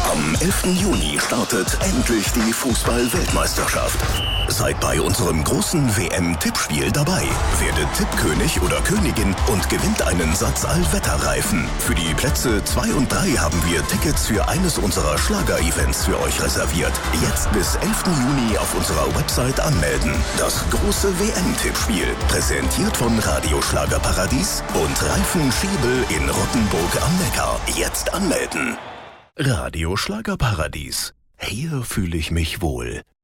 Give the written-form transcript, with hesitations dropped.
Am 11. Juni startet endlich die Fußball-Weltmeisterschaft. Seid bei unserem großen WM-Tippspiel dabei. Werdet Tippkönig oder Königin und gewinnt einen Satz Allwetterreifen. Für die Plätze 2 und 3 haben wir Tickets für eines unserer Schlager-Events für euch reserviert. Jetzt bis 11. Juni auf unserer Website anmelden. Das große WM-Tippspiel, präsentiert von Radio Schlagerparadies und Reifen Schiebel in Rottenburg am Neckar. Jetzt anmelden. Radio Schlagerparadies. Hier fühle ich mich wohl.